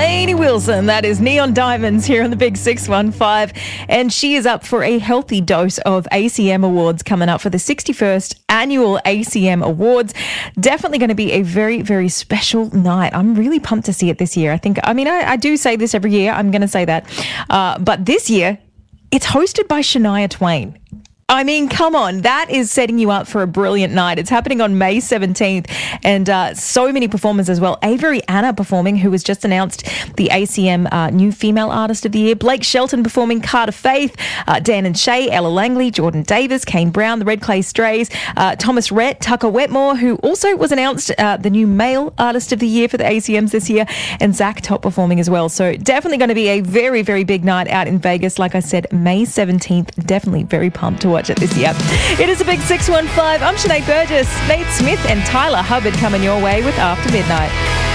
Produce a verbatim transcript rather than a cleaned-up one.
Lainey Wilson. That is Neon Diamonds here on the Big six one five. And she is up for a healthy dose of A C M Awards coming up for the sixty-first Annual A C M Awards. Definitely going to be a very, very special night. I'm really pumped to see it this year. I think, I mean, I, I do say this every year. I'm going to say that. Uh, but this year, it's hosted by Shania Twain. I mean, come on, that is setting you up for a brilliant night. It's happening on May seventeenth and uh, so many performers as well. Avery Anna performing, who was just announced the A C M uh, New Female Artist of the Year. Blake Shelton performing, Carter Faith, uh, Dan and Shay, Ella Langley, Jordan Davis, Kane Brown, the Red Clay Strays, uh, Thomas Rhett, Tucker Wetmore, who also was announced uh, the new Male Artist of the Year for the A C Ms this year, and Zach Top performing as well. So definitely going to be a very, very big night out in Vegas. Like I said, May seventeenth, definitely very pumped to watch it this year. It is a Big six one five. I'm Sinead Burgess. Nate Smith and Tyler Hubbard coming your way with After Midnight.